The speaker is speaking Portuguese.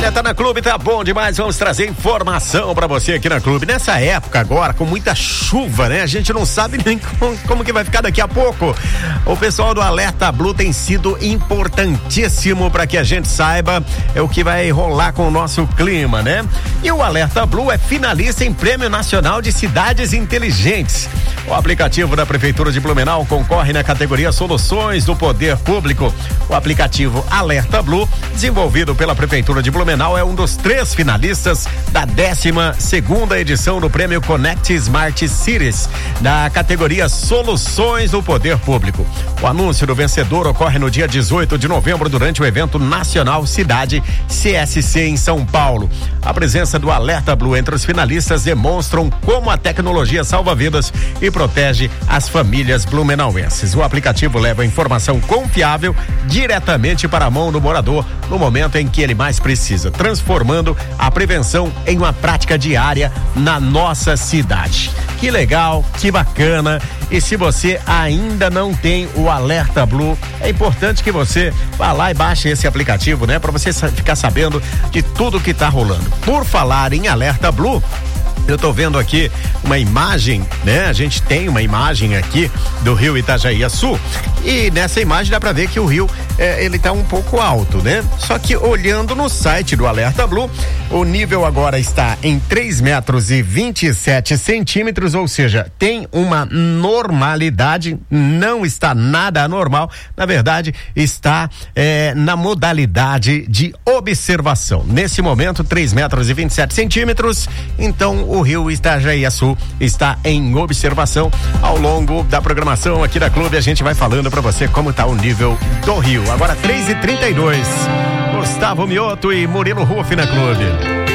Olha, tá na Clube, tá bom demais. Vamos trazer informação pra você aqui na Clube. Nessa época agora, com muita chuva, né? A gente não sabe nem como que vai ficar daqui a pouco. O pessoal do Alerta Blue tem sido importantíssimo para que a gente saiba o que vai rolar com o nosso clima, né? E o Alerta Blue é finalista em Prêmio Nacional de Cidades Inteligentes. O aplicativo da Prefeitura de Blumenau concorre na categoria Soluções do Poder Público. O aplicativo Alerta Blue, desenvolvido pela Prefeitura de Blumenau, é um dos 3 finalistas da 12ª edição do Prêmio Connect Smart Cities, da categoria Soluções do Poder Público. O anúncio do vencedor ocorre no dia 18 de novembro, durante o evento nacional Cidade CSC em São Paulo. A presença do Alerta Blue entre os finalistas demonstram como a tecnologia salva vidas e protege as famílias blumenauenses. O aplicativo leva informação confiável diretamente para a mão do morador no momento em que ele mais precisa, transformando a prevenção em uma prática diária na nossa cidade. Que legal, que bacana. E se você ainda não tem o Alerta Blue, é importante que você vá lá e baixe esse aplicativo, né? Para você ficar sabendo de tudo que tá rolando. Por falar em Alerta Blue, eu tô vendo aqui uma imagem, né? A gente tem uma imagem aqui do rio Itajaí-Açu, e nessa imagem dá pra ver que o rio, ele tá um pouco alto, né? Só que olhando no site do Alerta Blue, o nível agora está em 3,27 metros, ou seja, tem uma normalidade, não está nada anormal, na verdade está na modalidade de observação. Nesse momento, 3,27 metros, então o rio Itajaí-Açu está em observação. Ao longo da programação aqui da Clube, a gente vai falando para você como está o nível do rio. Agora 3h32. Gustavo Mioto e Murilo Ruff na Clube.